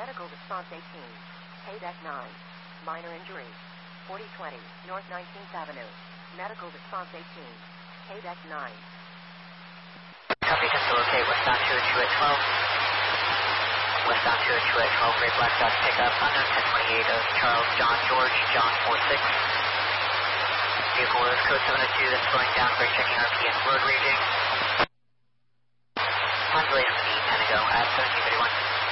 Medical response 18. Payback 9. Minor injury. 4020 North 19th Avenue. Medical response 18. Payback 9. Copy, just to locate westbound 202 at 12. Westbound 202 at 12, Great Black Dodge pickup, unknown 1028 of Charles John George, John 46. Vehicle is code 702 that's slowing down, brake checking RPM, road raging. Time delay from the Pentago at 1731.